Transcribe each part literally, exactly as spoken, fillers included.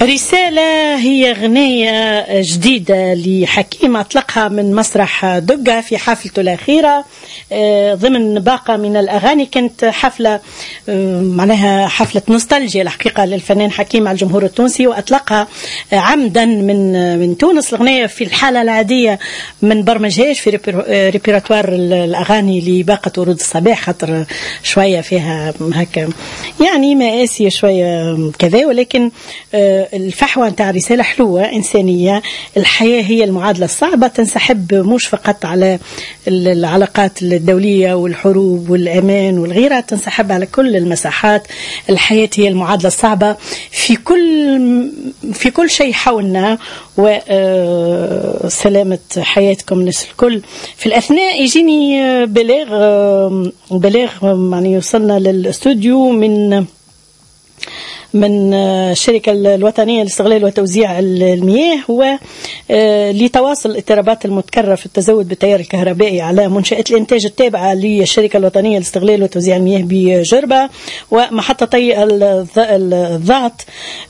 رسالة هي غنية جديدة لحكيم أطلقها من مسرح دقة في حفلته الأخيرة ضمن باقة من الأغاني. كانت حفلة معناها حفلة نوستالجيا الحقيقة للفنان حكيم على الجمهور التونسي، وأطلقها عمدا من من تونس. الغنية في الحالة العادية من برمجهاش في ريبيراتوار الأغاني لباقة ورود الصباح، خاطر شوية فيها هكا يعني مآسي شوية كذا، ولكن الفحوى نتاع رسالة حلوة إنسانية. الحياة هي المعادلة الصعبة، تنسحب مش فقط على العلاقات الدولية والحروب والأمان والغيرة، تنسحب على كل المساحات. الحياة هي المعادلة الصعبة في كل في كل شيء حولنا، وسلامة حياتكم الناس الكل. في الأثناء يجيني بلاغ بلاغ يعني يوصلنا للاستوديو من من الشركة الوطنية لاستغلال وتوزيع المياه، هو لتواصل الاضطرابات المتكررة في التزود بالتيار الكهربائي على منشآت الإنتاج التابعة للشركة الوطنية لاستغلال وتوزيع المياه بجربة ومحطتي الضغط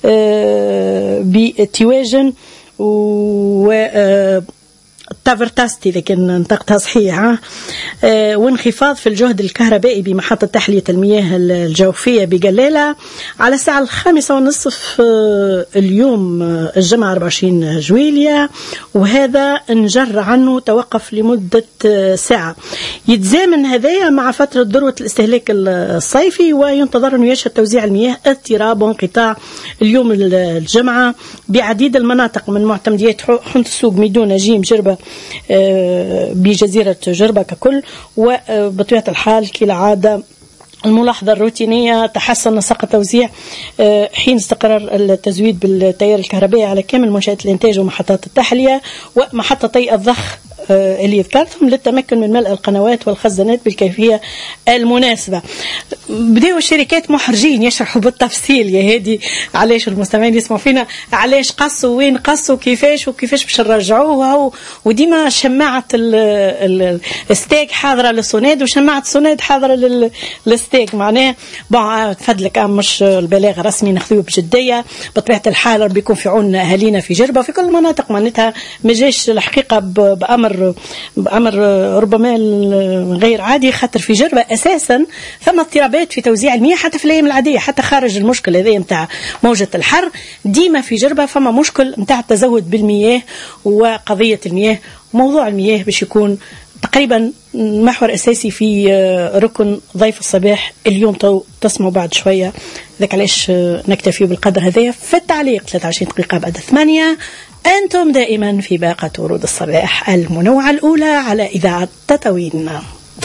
بتواجن و تافرتاستي لكن نطقتها صحيحة، آه وانخفاض في الجهد الكهربائي بمحطة تحلية المياه الجوفية بجلالة على الساعة الخامسة والنصف آه اليوم آه الجمعة أربعة وعشرين جويلية، وهذا انجر عنه توقف لمدة آه ساعة. يتزامن هذايا مع فترة ذروة الاستهلاك الصيفي، وينتظر أن يشهد توزيع المياه اضطراب وانقطاع اليوم الجمعة بعديد المناطق من معتمديات حنت السوق، ميدونة، جيم، جربة بجزيرة جربة ككل. وبطبيعة الحال كالعادة الملاحظة الروتينية تحسن نسق التوزيع حين استقرار التزويد بالتيار الكهربائي على كامل منشآت الإنتاج ومحطات التحلية ومحطتي الضخ اللي ذكرتهم للتمكن من ملء القنوات والخزانات بالكيفية المناسبة. بدأوا الشركات محرجين يشرحوا بالتفصيل يا هادي علاش المستمعين يسمعوا فينا، علاش قصوا وين قصوا كيفاش وكيفاش باش نرجعوها، وديما شماعة الستيك حاضرة للسوناد وشماعة السوناد حاضرة للستيك. معناه بون تفضلك مش البلاغ رسمي ناخذوه بجدية. بطبيعة الحال ربي يكون في عون أهالينا في جربة في كل المناطق، معناتها ما جاش الحقيقة بأمر بأمر ربما غير عادي، خاطر في جربة أساسا ثم اضطرابات في توزيع المياه حتى في الأيام العادية، حتى خارج المشكل هذا متاع موجة الحر. ديما في جربة فما مشكل متاع التزود بالمياه وقضية المياه. موضوع المياه باش يكون تقريبا محور أساسي في ركن ضيف الصباح اليوم. تو تسمعوا بعد شوية ذاك علاش نكتفي بالقدر هذا في التعليق. ثلاثة وعشرين دقيقة بعد ثمانية أنتم دائما في باقة ورود الصباح المنوعة الأولى على إذاعة تطاوين.